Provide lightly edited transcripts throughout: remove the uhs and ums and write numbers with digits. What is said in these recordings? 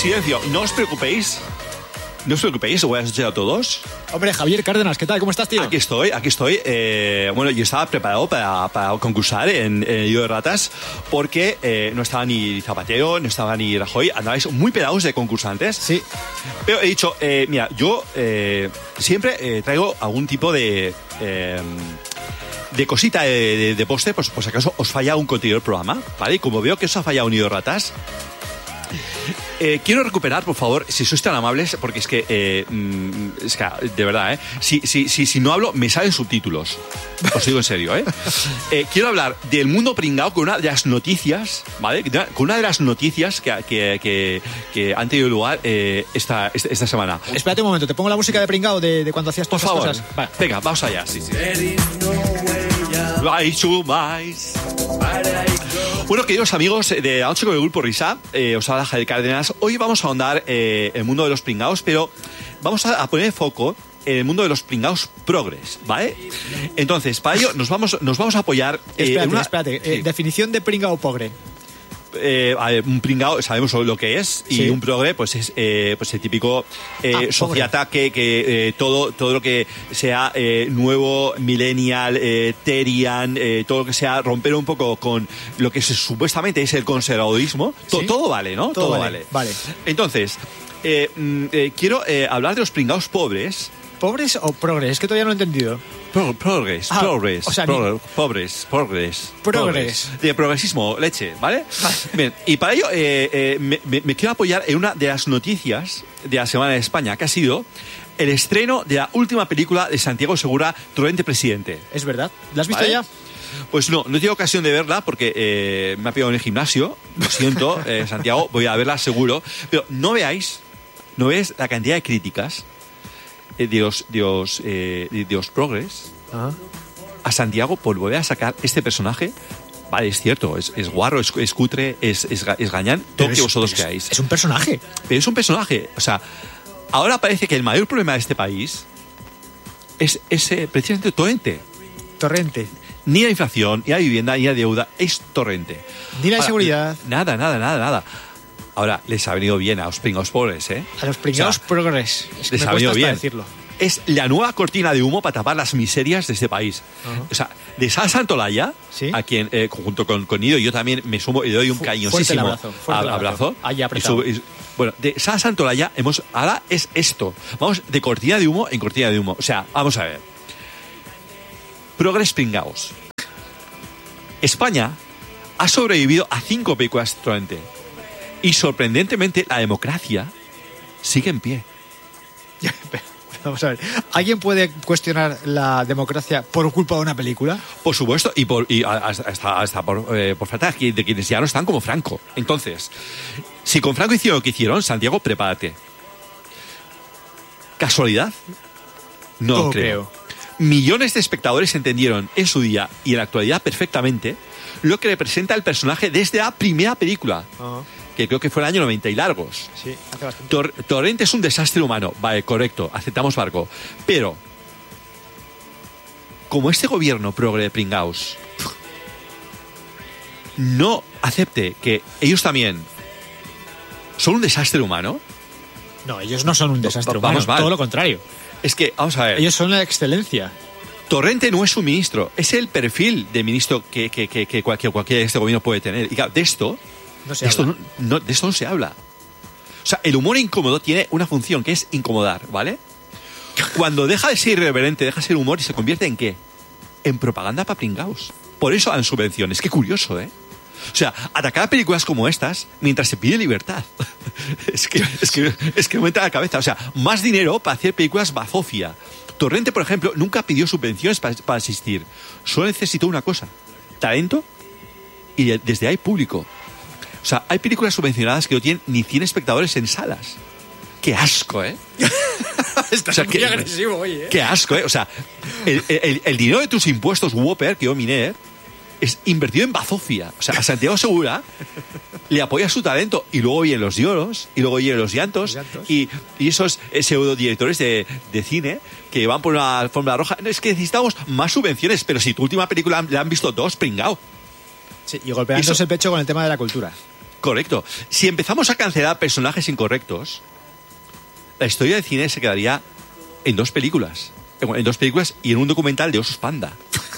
silencio. No os preocupéis. No os preocupéis, buenas noches a todos. Hombre, Javier Cárdenas, ¿qué tal? ¿Cómo estás, tío? Aquí estoy. Bueno, yo estaba preparado para concursar en el Lío de Ratas porque no estaba ni Zapatero, no estaba ni Rajoy. Andabais muy pegados de concursantes. Sí. Pero he dicho, mira, yo siempre traigo algún tipo de cosita de postre, pues por si acaso os falla un contenido del programa, ¿vale? Y como veo que os ha fallado un Lío de Ratas... quiero recuperar, por favor, si sois tan amables, porque es que de verdad, si no hablo, me salen subtítulos. Os digo en serio, quiero hablar del mundo pringao con una de las noticias, ¿vale? Con una de las noticias que han tenido lugar esta semana. Espérate un momento, te pongo la música de pringao de cuando hacías todas por favor, esas cosas. Vale. Venga, vamos allá. Sí. Bueno, queridos amigos de La Noche con el Grupo Risa, os habla Javier Cárdenas. Hoy vamos a ahondar el mundo de los pringaos, pero vamos a poner foco en el mundo de los pringaos progres, ¿vale? Entonces, para ello nos vamos a apoyar... Espérate. Sí. Definición de pringao progre. A ver, un pringao sabemos lo que es, y sí. Un progre pues es pues el típico sociata que todo lo que sea nuevo, millennial, terian, todo lo que sea romper un poco con lo que supuestamente es el conservadurismo. ¿Sí? Todo vale, ¿no? Todo vale. Entonces, quiero hablar de los pringaos pobres. ¿Pobres o progres? Es que todavía no he entendido. Progres. O sea, Progres. Progres. De progresismo, leche, ¿vale? Bien, y para ello me quiero apoyar en una de las noticias de la Semana de España, que ha sido el estreno de la última película de Santiago Segura, Torrente Presidente. Es verdad. ¿La has visto ya? Pues no he tenido ocasión de verla porque me ha pillado en el gimnasio. Lo siento, Santiago, voy a verla seguro. Pero no veáis la cantidad de críticas de los progres a Santiago por volver a sacar este personaje. Vale, es cierto, es guarro, es cutre, es gañán, todo lo que vosotros queráis. Es un personaje. Pero es un personaje. O sea, ahora parece que el mayor problema de este país es precisamente Torrente. Ni la inflación, ni la vivienda, ni la deuda, es Torrente. Ni la inseguridad. Nada. Ahora, les ha venido bien a los pringaos pobres, A los pringaos progres. Es que les me ha venido cuesta bien. hasta decirlo. Es la nueva cortina de humo para tapar las miserias de este país. O sea, de Sara Santolaya, ¿sí? A quien, junto con Nido, yo también me sumo y le doy un cariñosísimo abrazo. Ahí apretado. Bueno, de Sara Santolaya ahora es esto. Vamos de cortina de humo en cortina de humo. O sea, vamos a ver. Progres pringaos. España ha sobrevivido a 5 películas Torrente. Y sorprendentemente la democracia sigue en pie. Vamos a ver, ¿alguien puede cuestionar la democracia por culpa de una película? Por supuesto, y hasta por falta de quienes ya no están, como Franco. Entonces, si con Franco hicieron lo que hicieron, Santiago, prepárate. ¿Casualidad? No creo. Millones de espectadores entendieron en su día y en la actualidad perfectamente lo que representa el personaje desde la primera película. Que creo que fue el año 90 y largos. Sí, hace bastante. Torrente es un desastre humano. Vale, correcto, aceptamos barco. Pero, como este gobierno progre de pringaos no acepte que ellos también son un desastre humano... No, ellos no son un desastre humano, todo lo contrario. Es que, vamos a ver... Ellos son la excelencia. Torrente no es un ministro, es el perfil de ministro que cualquiera de este gobierno puede tener. Y claro, de esto no se habla. O sea, el humor incómodo tiene una función, que es incomodar, ¿vale? Cuando deja de ser irreverente, deja de ser humor y se convierte ¿en qué? En propaganda para pringaos. Por eso dan subvenciones. Qué curioso, ¿eh? O sea, atacar a películas como estas mientras se pide libertad. es que me entra a la cabeza. O sea, más dinero para hacer películas bazofia. Torrente, por ejemplo, nunca pidió subvenciones para asistir. Solo necesitó una cosa: talento, y desde ahí público. O sea, hay películas subvencionadas que no tienen ni 100 espectadores en salas. ¡Qué asco, eh! Estás muy agresivo hoy, ¿eh? ¡Qué asco, eh! O sea, el dinero de tus impuestos, Whopper, que yo miné, es invertido en bazofia. O sea, a Santiago Segura le apoya su talento y luego vienen los lloros y luego vienen los llantos. Y esos pseudo directores de cine que van por una alfombra roja. Es que necesitamos más subvenciones, pero si tu última película la han visto 2, pringao. Sí, y golpeándose el pecho con el tema de la cultura. Correcto. Si empezamos a cancelar personajes incorrectos, la historia del cine se quedaría en 2 películas. En 2 películas y en un documental de osos panda.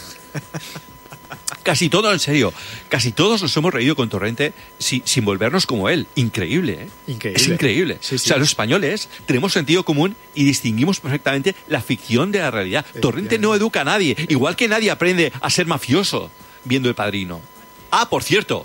Casi todo, en serio. Casi todos nos hemos reído con Torrente sin volvernos como él. Increíble, ¿eh? Increíble. Es increíble. Sí, sí. O sea, los españoles tenemos sentido común y distinguimos perfectamente la ficción de la realidad. Torrente no educa a nadie. Igual que nadie aprende a ser mafioso viendo El Padrino. Ah, por cierto.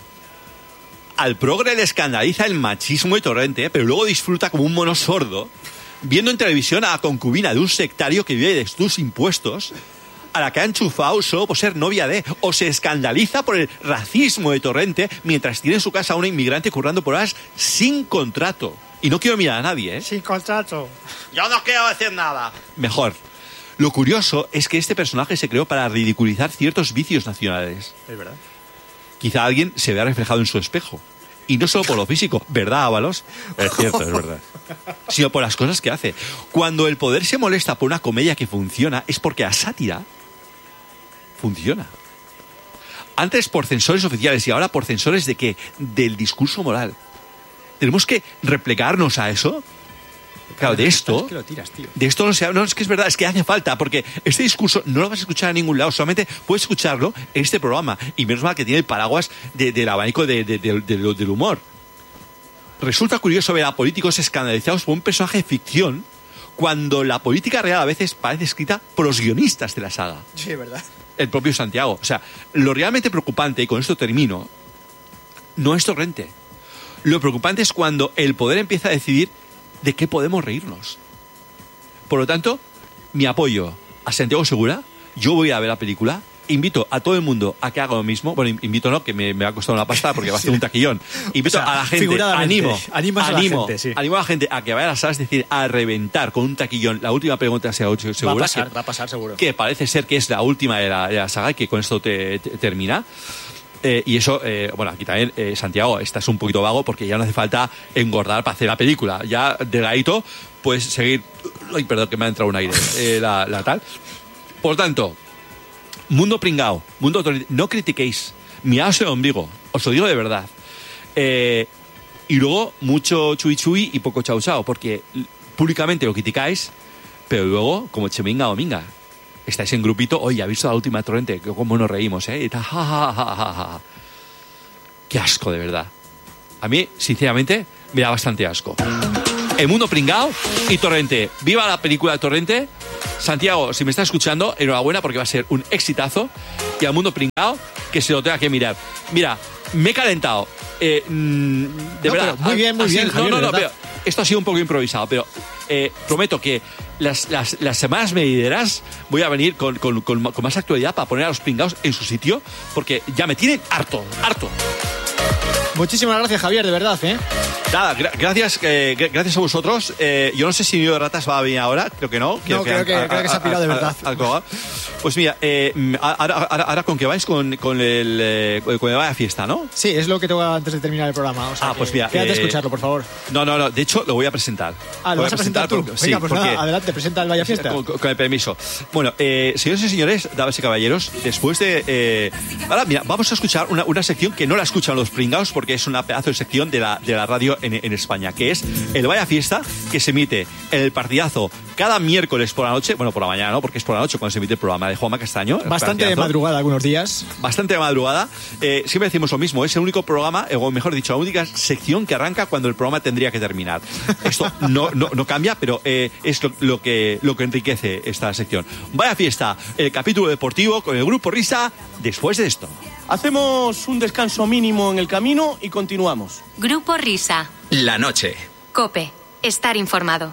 Al progre le escandaliza el machismo de Torrente, pero luego disfruta como un mono sordo viendo en televisión a la concubina de un sectario que vive de tus impuestos, a la que ha enchufado solo por ser novia de, o se escandaliza por el racismo de Torrente mientras tiene en su casa a una inmigrante currando por horas sin contrato. Y no quiero mirar a nadie, ¿eh? Sin contrato. Yo no quiero decir nada. Mejor. Lo curioso es que este personaje se creó para ridiculizar ciertos vicios nacionales. Es verdad. Quizá alguien se vea reflejado en su espejo. Y no solo por lo físico, ¿verdad, Ábalos? Es cierto, es verdad. Sino por las cosas que hace. Cuando el poder se molesta por una comedia que funciona, es porque la sátira funciona. Antes por censores oficiales y ahora por censores ¿de qué? Del discurso moral. ¿Tenemos que replegarnos a eso? Claro, de esto... Es que lo tiras, tío. De esto no se habla, no, es que es verdad, es que hace falta, porque este discurso no lo vas a escuchar en ningún lado, solamente puedes escucharlo en este programa. Y menos mal que tiene el paraguas del abanico del humor. Resulta curioso ver a políticos escandalizados por un personaje de ficción cuando la política real a veces parece escrita por los guionistas de la saga. Sí, es verdad. El propio Santiago. O sea, lo realmente preocupante, y con esto termino, no es Torrente. Lo preocupante es cuando el poder empieza a decidir de qué podemos reírnos. Por lo tanto, mi apoyo a Santiago Segura. Yo voy a ver la película. Invito a todo el mundo a que haga lo mismo. Bueno, invito no, que me va a costar una pasta porque va a ser un taquillón. Invito a la gente, animo a la gente a que vaya a las salas, es decir, a reventar con un taquillón. La última pregunta sea Segura. Va a pasar seguro. Que parece ser que es la última de la saga y que con esto termina. Y eso, bueno, aquí también, Santiago, estás un poquito vago porque ya no hace falta engordar para hacer la película. Ya delgadito puedes seguir... Ay, perdón, que me ha entrado un aire. La tal. Por tanto, mundo pringao, mundo autoritario, no critiquéis. Miraos el ombligo, os lo digo de verdad. Y luego, mucho chui chui y poco chau chau, porque públicamente lo criticáis, pero luego, como cheminga o minga, estáis en grupito, oye, ¿ha visto la última Torrente? Cómo nos reímos, ¿eh? Y tal, ja, ja, ja, ja, ja. Qué asco, de verdad. A mí, sinceramente, me da bastante asco. El mundo pringao y Torrente. ¡Viva la película de Torrente! Santiago, si me estás escuchando, enhorabuena porque va a ser un exitazo. Y al mundo pringao, que se lo tenga que mirar. Mira, me he calentado. Verdad. Muy bien, Javier, no, pero esto ha sido un poco improvisado, pero prometo que las semanas venideras voy a venir con más actualidad para poner a los pringaos en su sitio, porque ya me tienen harto. Muchísimas gracias, Javier, de verdad, ¿eh? Nada, gracias a vosotros. Yo no sé si Nido de Ratas va a venir ahora, creo que no. Creo que se ha pirado de verdad. Pues mira, ahora con que vais con el Vaya Fiesta, ¿no? Sí, es lo que tengo antes de terminar el programa. O sea, pues mira. Quédate a escucharlo, por favor. No, de hecho lo voy a presentar. ¿Lo vas a presentar tú? Sí, venga, pues nada, adelante, presenta el Vaya Fiesta. Con el permiso. Bueno, señores y señores, damas y caballeros, después de... ahora, mira, vamos a escuchar una sección que no la escuchan los pringaos porque es una pedazo de sección de la radio en España, que es el Vaya Fiesta, que se emite en el partidazo cada miércoles por la noche, bueno, por la mañana, ¿no? Porque es por la noche cuando se emite el programa de Juanma Castaño. Bastante de madrugada algunos días. Bastante de madrugada. Siempre decimos lo mismo, es el único programa, o mejor dicho, la única sección que arranca cuando el programa tendría que terminar. Esto no cambia, pero es lo que enriquece esta sección. Vaya Fiesta, el capítulo deportivo con el Grupo Risa, después de esto. Hacemos un descanso mínimo en el camino y continuamos. Grupo Risa. La noche. COPE. Estar informado.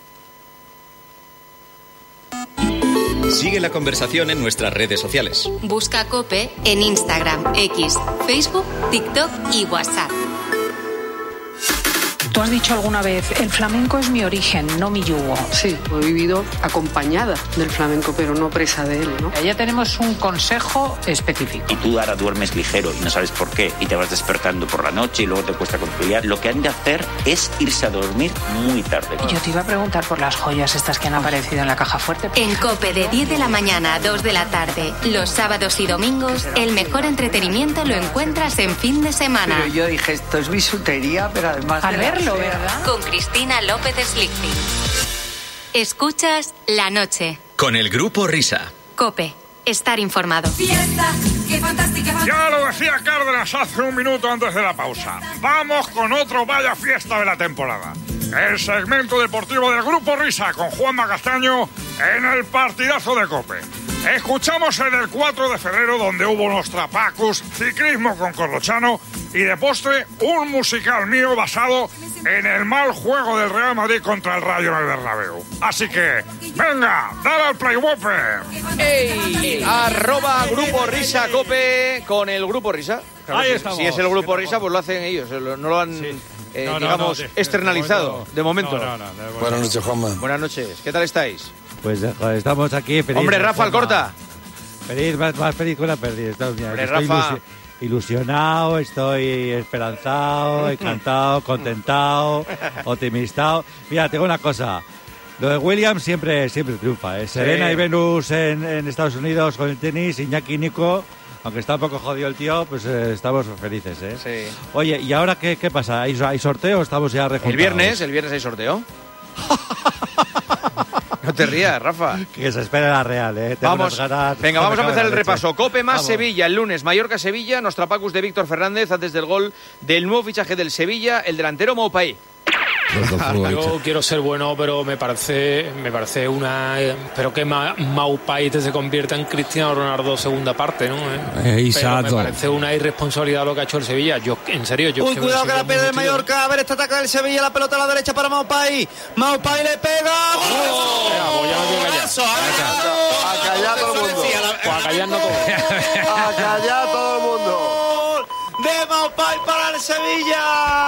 Sigue la conversación en nuestras redes sociales. Busca COPE en Instagram, X, Facebook, TikTok y WhatsApp. Tú has dicho alguna vez, el flamenco es mi origen, no mi yugo. Sí, he vivido acompañada del flamenco, pero no presa de él, ¿no? Ya tenemos un consejo específico. Y tú ahora duermes ligero y no sabes por qué, y te vas despertando por la noche y luego te cuesta conciliar. Lo que han de hacer es irse a dormir muy tarde. Yo te iba a preguntar por las joyas estas que han aparecido en la caja fuerte. En COPE de 10 de la mañana a 2 de la tarde, los sábados y domingos, el mejor entretenimiento lo encuentras en fin de semana. Pero yo dije, esto es bisutería, pero además... Al verlo, ¿verdad? Con Cristina López Slichting. Escuchas La Noche. Con el Grupo Risa. COPE. Estar informado. Fiesta, qué fantástica. Ya lo decía Cárdenas hace un minuto antes de la pausa. Vamos con otro Vaya Fiesta de la temporada. El segmento deportivo del Grupo Risa con Juanma Castaño en el partidazo de COPE. Escuchamos en el 4 de febrero donde hubo unos trapacos, ciclismo con Corrochano y de postre un musical mío basado en el mal juego del Real Madrid contra el Rayo en el Bernabéu. Así que, venga, dale al play, Whopper. ¡Ey! @Grupo Risa COPE con el Grupo Risa. Claro, Ahí estamos. Si es el Grupo Risa, pues lo hacen ellos, no lo han... Sí. digamos, externalizado, de momento. Buenas noches, Juanma. Buenas noches, ¿qué tal estáis? Pues estamos aquí felices. Hombre, Rafa Alcorta. Feliz, más feliz que una pérdida. Hombre, estoy Rafa. ilusionado, estoy esperanzado, encantado, contentado, optimistado. Mira, tengo una cosa. Lo de Williams siempre triunfa, ¿eh? Serena y Venus en Estados Unidos con el tenis, Iñaki y Nico, aunque está un poco jodido el tío, pues estamos felices, ¿eh? Sí. Oye, ¿y ahora qué pasa? ¿Hay sorteo o estamos ya rejuntados? El viernes hay sorteo. No te rías, Rafa. Que se espera la Real, ¿eh? Vamos a empezar el repaso. COPE más Vamos. Sevilla, el lunes. Mallorca-Sevilla, Nostrapacus de Víctor Fernández antes del gol del nuevo fichaje del Sevilla, el delantero Maupay. Yo quiero ser bueno, pero me parece una... Espero que Maupay se convierta en Cristiano Ronaldo segunda parte, ¿no? Pero me parece una irresponsabilidad lo que ha hecho el Sevilla. En serio, Uy, cuidado que la pierde el Mallorca. A ver, este ataque del Sevilla, la pelota a la derecha para Maupay. Maupay le pega. A callar todo el mundo. A callar no todo. A callar todo el mundo. De Maupay para el Sevilla.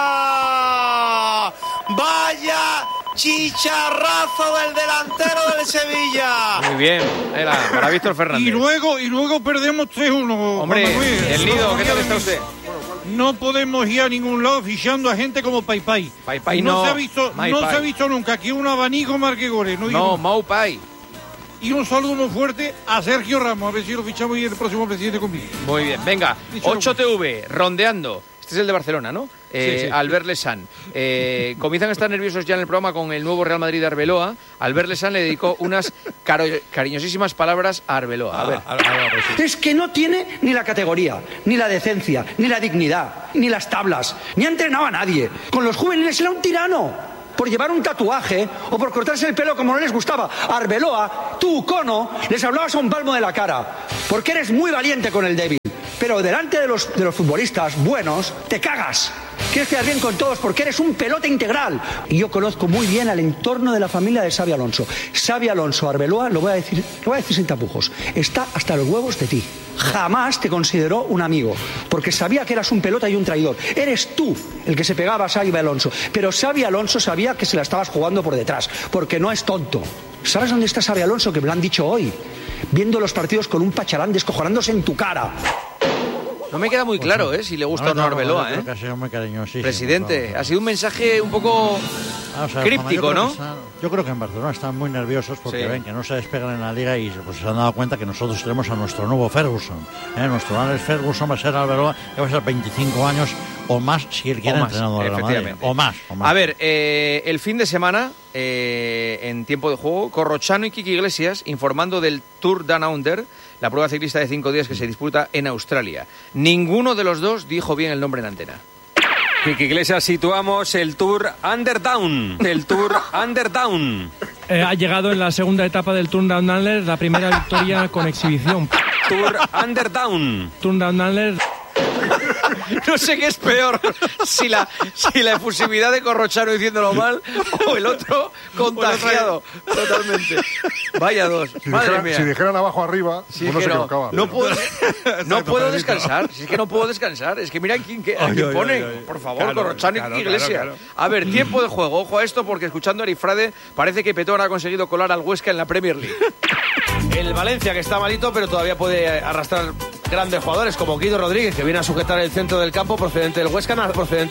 Vaya chicharrazo del delantero del Sevilla. Muy bien, para Víctor Fernández. Y luego perdemos 3-1. Hombre, el Nido, ¿qué tal está usted? No podemos ir a ningún lado fichando a gente como Paypay. Paypay no se ha visto nunca que un abanico marque goles. No, Maupay. Y un saludo muy fuerte a Sergio Ramos, a ver si lo fichamos y el próximo presidente conmigo. Muy bien, venga, 8TV, rondeando. Este es el de Barcelona, ¿no? Sí. Albert Lesan. Comienzan a estar nerviosos ya en el programa con el nuevo Real Madrid de Arbeloa. Albert Lesan le dedicó unas cariñosísimas palabras a Arbeloa. A ver. Es que no tiene ni la categoría, ni la decencia, ni la dignidad, ni las tablas, ni ha entrenado a nadie. Con los juveniles era un tirano. Por llevar un tatuaje o por cortarse el pelo como no les gustaba. Arbeloa, tú, Cono, les hablabas a un palmo de la cara. Porque eres muy valiente con el débil. Pero delante de los futbolistas buenos, te cagas. Quieres quedar bien con todos porque eres un pelote integral. Y yo conozco muy bien al entorno de la familia de Xabi Alonso. Xabi Alonso, Arbeloa, lo voy a decir sin tapujos, está hasta los huevos de ti. Jamás te consideró un amigo, porque sabía que eras un pelota y un traidor. Eres tú el que se pegaba a Xabi Alonso. Pero Xabi Alonso sabía que se la estabas jugando por detrás, porque no es tonto. ¿Sabes dónde está Xabi Alonso? Que me lo han dicho hoy. Viendo los partidos con un pacharán descojonándose en tu cara. No me queda muy claro, si le gusta o no Arbeloa, Creo que ha sido muy cariñosísimo. Presidente, ha sido un mensaje un poco críptico, ¿no? Yo creo que en Barcelona están muy nerviosos porque ven que no se despegan en la liga y pues se han dado cuenta que nosotros tenemos a nuestro nuevo Ferguson. Nuestro Alex Ferguson va a ser Arbeloa, que va a ser 25 años o más si él quiere entrenador de la Madrid. O más. A ver, el fin de semana, en tiempo de juego, Corrochano y Kiki Iglesias informando del Tour Down Under, la prueba ciclista de 5 días que se disputa en Australia. Ninguno de los dos dijo bien el nombre en antena. Kiki Iglesias, situamos el Tour Underdown. El Tour Underdown. Ha llegado en la segunda etapa del Tour Down Under la primera victoria con exhibición. Tour Underdown. Tour Down Under. No sé qué es peor, si la efusividad de Corrochano diciéndolo mal o el otro contagiado totalmente. Vaya dos, madre mía. Si dijeran abajo arriba, sí, uno se equivocaba. No puedo descansar, si es que no puedo descansar. Es que mira a quién pone, por favor, Corrochano y Iglesias. Claro. A ver, tiempo de juego, ojo a esto, porque escuchando a Arifrade parece que Petón ha conseguido colar al Huesca en la Premier League. El Valencia, que está malito, pero todavía puede arrastrar grandes jugadores como Guido Rodríguez, que viene a sujetar el centro del campo procedente del West Ham, del West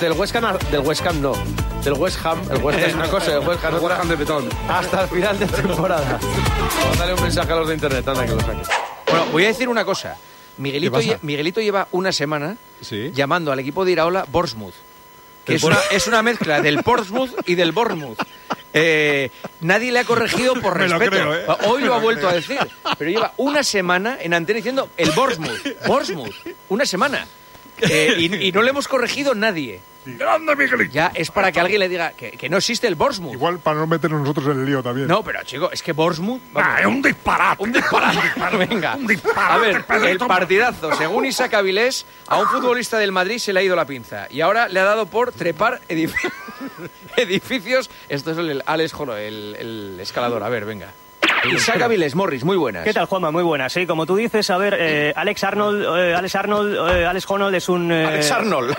Ham. El West Ham es una cosa, el West Ham es otra. de Petón. Hasta el final de temporada. Vamos a darle un mensaje a los de internet, anda que lo saque. Bueno, voy a decir una cosa. Miguelito lleva una semana llamando al equipo de Iraola Bournemouth, que es una mezcla del Portsmouth y del Bournemouth. Nadie le ha corregido por respeto. Hoy lo ha vuelto a decir, pero lleva una semana en antena diciendo el Bournemouth, una semana. Y no le hemos corregido nadie. ¡Grande, Miguelito! Ya es para que alguien le diga que no existe el Bournemouth. Igual para no meternos nosotros en el lío también. No, pero chico, es que Bournemouth... Es un disparate. Un disparate. Venga. Un disparate, a ver, el partidazo. Según Isaac Avilés, a un futbolista del Madrid se le ha ido la pinza. Y ahora le ha dado por trepar edificios. Esto es el Alex Jolo, el escalador. A ver, venga. Isaac Avilés, Morris, muy buenas. ¿Qué tal, Juanma? Muy buenas. Sí, como tú dices, a ver, Alex Honnold es un... Alex Arnold.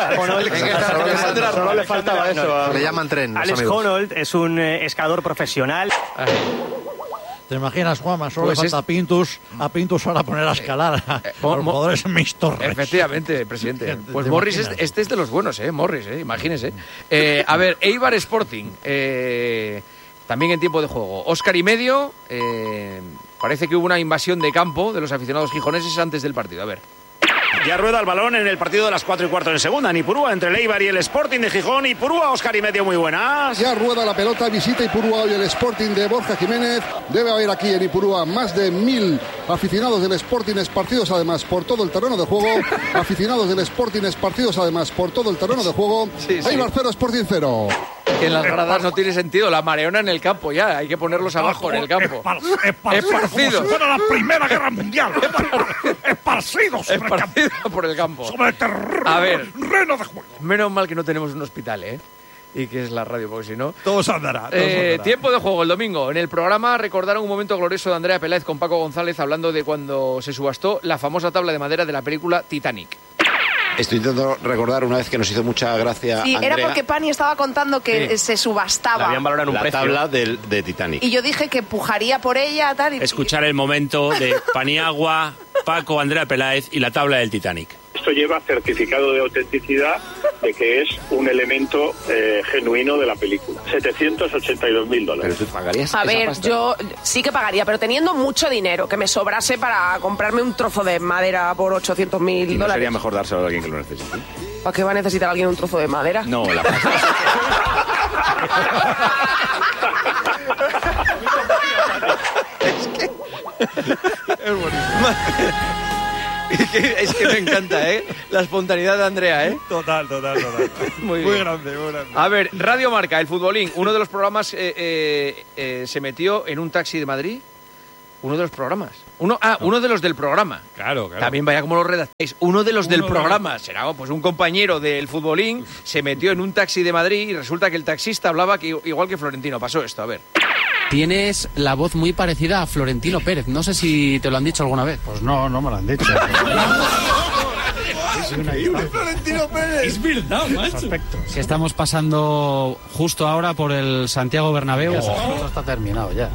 Solo le faltaba eso. Le llaman tren. Alex Honnold es un escalador profesional. ¿Te imaginas, Juanma? Solo le falta a Pintus ahora poner a escalar a los jugadores en mis torres. Efectivamente, presidente. Pues Morris, este es de los buenos, Morris, imagínese. A ver, Eibar Sporting, también en tiempo de juego. Óscar y medio, parece que hubo una invasión de campo de los aficionados gijoneses antes del partido. A ver. Ya rueda el balón en el partido de las 4:15 en segunda. Ipurúa entre el Eibar y el Sporting de Gijón. Ipurúa, Óscar y medio, muy buenas. Ya rueda la pelota, visita Ipurúa hoy el Sporting de Borja Jiménez. Debe haber aquí en Ipurúa más de 1000 aficionados del Sporting esparcidos además por todo el terreno de juego. Aficionados del Sporting esparcidos además por todo el terreno de juego. Eibar 0, Sporting 0. Que en las gradas no tiene sentido, la mareona en el campo ya, hay que ponerlos abajo en el campo. Esparcidos. Como si fuera la Primera Guerra Mundial. Esparcidos por el campo. Sobre el terreno. A ver, de juego. Menos mal que no tenemos un hospital, y que es la radio, porque si no... Todo se andará. Tiempo de juego el domingo. En el programa recordaron un momento glorioso de Andrea Peláez con Paco González hablando de cuando se subastó la famosa tabla de madera de la película Titanic. Estoy intentando recordar una vez que nos hizo mucha gracia Sí, Andrea, era porque Pani estaba contando que se subastaba. La habían valorado en un precio. Tabla de Titanic. Y yo dije que pujaría por ella, tal. Escuchar el momento de Paniagua, Paco, Andrea Peláez y la tabla del Titanic. Esto lleva certificado de autenticidad de que es un elemento genuino de la película. $782.000. ¿Pero tú pagarías A esa ver, pasta? yo sí que pagaría, pero teniendo mucho dinero, que me sobrase para comprarme un trozo de madera por $800.000. ¿Y no sería mejor dárselo a alguien que lo necesite? ¿Para qué va a necesitar alguien un trozo de madera? No, la pasta. Es buenísimo. Es que me encanta, la espontaneidad de Andrea, Total. Muy grande. A ver, Radio Marca, el futbolín, uno de los programas se metió en un taxi de Madrid. Uno de los programas. Uno de los del programa. Claro. También vaya como lo redactáis. Uno de los del programa. Será pues un compañero del futbolín se metió en un taxi de Madrid y resulta que el taxista hablaba igual que Florentino. Pasó esto, a ver. Tienes la voz muy parecida a Florentino Pérez. No sé si te lo han dicho alguna vez. Pues no me lo han dicho. Florentino Pérez. Es verdad, macho. Que estamos pasando justo ahora por el Santiago Bernabéu. Esto está terminado ya.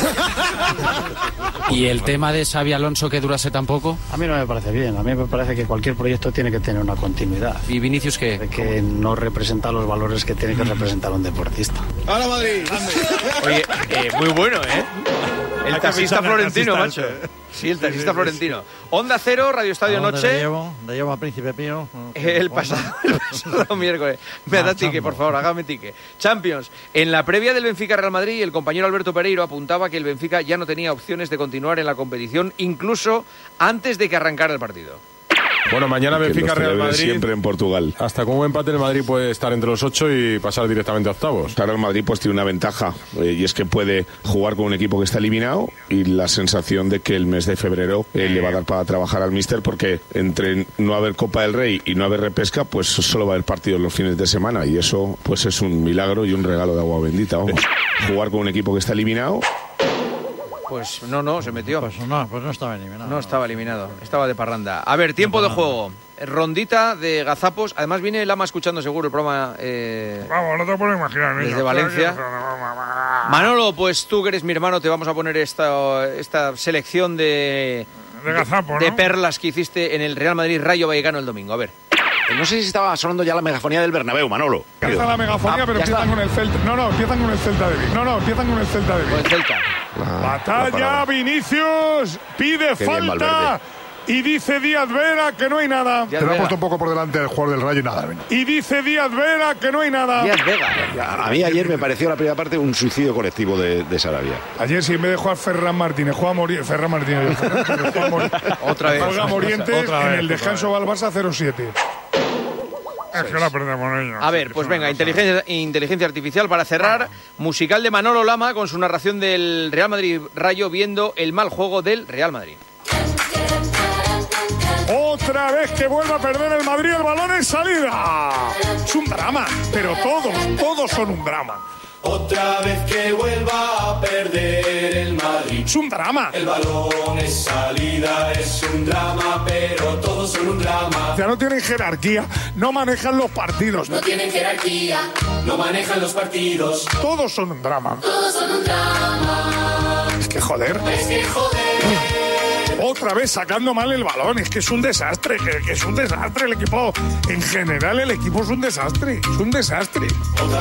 Y el tema de Xabi Alonso que durase tan poco. A mí no me parece bien. A mí me parece que cualquier proyecto tiene que tener una continuidad. ¿Y Vinicius qué? De que no representa los valores que tiene que representar un deportista. ¡Ahora Madrid! Oye, muy bueno, El taxista florentino, macho. Sí, el taxista florentino. Onda Cero, Radio Estadio Noche. Le llevo a Príncipe Pío. El pasado miércoles. Me da tique, por favor, hágame tique. Champions. En la previa del Benfica-Real Madrid, el compañero Alberto Pereiro apuntaba que el Benfica ya no tenía opciones de continuar en la competición, incluso antes de que arrancara el partido. Bueno, mañana Benfica Real Madrid. Siempre en Portugal. Hasta con un empate el Madrid puede estar entre los 8 y pasar directamente a octavos. Claro, el Madrid pues tiene una ventaja y es que puede jugar con un equipo que está eliminado y la sensación de que el mes de febrero le va a dar para trabajar al míster, porque entre no haber Copa del Rey y no haber repesca, pues solo va a haber partidos los fines de semana y eso pues es un milagro y un regalo de agua bendita. Vamos. Jugar con un equipo que está eliminado. Pues no, se metió. Pues no estaba eliminado. No estaba eliminado, estaba de parranda. A ver, tiempo de juego. Rondita de gazapos. Además viene Lama escuchando seguro el programa. Vamos, no te puedo imaginar, niño. Desde Valencia. Manolo, pues tú que eres mi hermano, te vamos a poner esta selección de gazapo, de perlas que hiciste en el Real Madrid Rayo Vallecano el domingo. A ver. No sé si estaba sonando ya la megafonía del Bernabéu, Manolo. Empieza la megafonía, pero empiezan con el Celta. No, empiezan con el Celta de Vigo. Empiezan con el Celta de Vigo. Con el Celta. Batalla, Vinicius, pide falta. Y dice Díaz Vera que no hay nada. Te lo ha puesto un poco por delante el jugador del Rayo y nada. Y dice Díaz Vera que no hay nada. Díaz Vega. A mí ayer me pareció la primera parte un suicidio colectivo de Sarabia. Ayer sí, en vez de jugar Ferran Martínez, juega Ferran Martínez. Otra vez. Juega Morientes en el descanso va al Barça 0-7. Es que la perdemos, niños. A ver, pues venga, inteligencia artificial para cerrar. Musical de Manolo Lama con su narración del Real Madrid Rayo viendo el mal juego del Real Madrid. Otra vez que vuelve a perder el Madrid el balón en salida. Es un drama, pero todos son un drama. Otra vez que vuelva a perder el Madrid. Es un drama. El balón es salida, es un drama, pero todos son un drama. Ya no tienen jerarquía, no manejan los partidos. No tienen jerarquía, no manejan los partidos. Todos son un drama. Todos son un drama. Es que joder. Otra vez sacando mal el balón, es que es un desastre, que es un desastre el equipo. En general el equipo es un desastre,